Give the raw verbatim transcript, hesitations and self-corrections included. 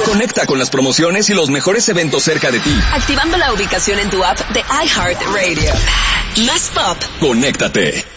Conecta con las promociones y los mejores eventos cerca de ti. Activando la ubicación en tu app de iHeartRadio. Más pop. Conéctate.